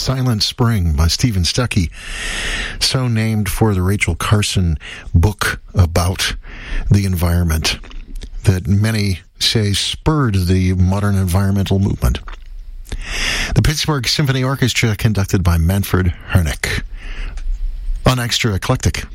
Silent Spring by Stephen Stuckey, so named for the Rachel Carson book about the environment that many say spurred the modern environmental movement. The Pittsburgh Symphony Orchestra, conducted by Manfred Hernick. On Extra Eclectic.